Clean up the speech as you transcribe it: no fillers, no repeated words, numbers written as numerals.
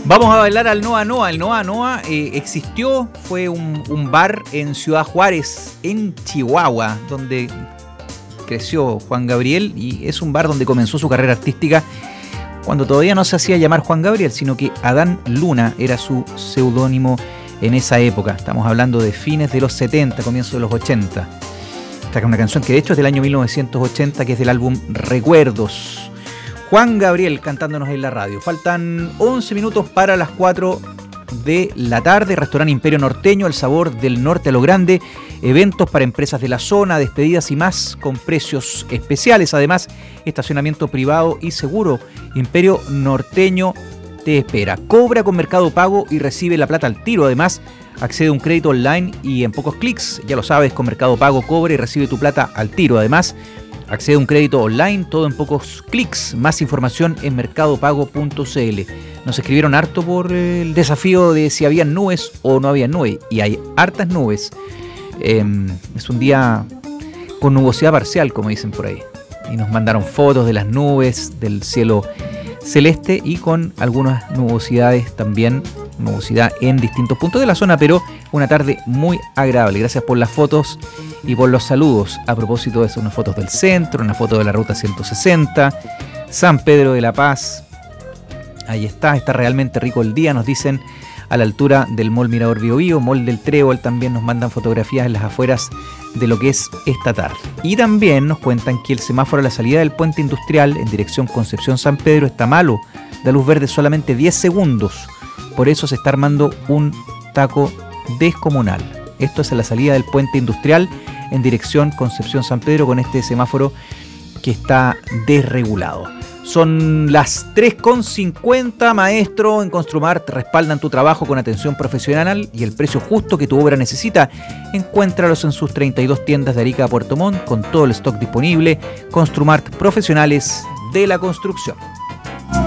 Vamos a bailar al Noa Noa. El Noa Noa existió, fue un bar en Ciudad Juárez, en Chihuahua, donde creció Juan Gabriel, y es un bar donde comenzó su carrera artística cuando todavía no se hacía llamar Juan Gabriel, sino que Adán Luna era su seudónimo en esa época. Estamos hablando de fines de los 70, comienzos de los 80. Esta es una canción que de hecho es del año 1980, que es del álbum Recuerdos. Juan Gabriel cantándonos en la radio. Faltan 11 minutos para las 4 de la tarde. Restaurante Imperio Norteño, el sabor del norte a lo grande. Eventos para empresas de la zona, despedidas y más con precios especiales. Además, estacionamiento privado y seguro. Imperio Norteño te espera. Cobra con Mercado Pago y recibe la plata al tiro. Además, accede a un crédito online y en pocos clics. Ya lo sabes, con Mercado Pago cobra y recibe tu plata al tiro. Además, accede a un crédito online, todo en pocos clics. Más información en mercadopago.cl. Nos escribieron harto por el desafío de si había nubes o no había nubes. Y hay hartas nubes. Es un día con nubosidad parcial, como dicen por ahí. Y nos mandaron fotos de las nubes, del cielo celeste y con algunas nubosidades también. Nubosidad en distintos puntos de la zona, pero una tarde muy agradable. Gracias por las fotos y por los saludos. A propósito de eso, unas fotos del centro, una foto de la ruta 160, San Pedro de la Paz. Ahí está realmente rico el día, nos dicen, a la altura del Mall Mirador Bio Bio, Mall del Trébol. También nos mandan fotografías en las afueras de lo que es esta tarde. Y también nos cuentan que el semáforo a la salida del puente industrial en dirección Concepción San Pedro está malo, da luz verde solamente 10 segundos. Por eso se está armando un taco descomunal. Esto es a la salida del puente industrial en dirección Concepción San Pedro, con este semáforo que está desregulado. Son las 3:50, maestro. En Construmart respaldan tu trabajo con atención profesional y el precio justo que tu obra necesita. Encuéntralos en sus 32 tiendas de Arica a Puerto Montt con todo el stock disponible. Construmart, profesionales de la construcción.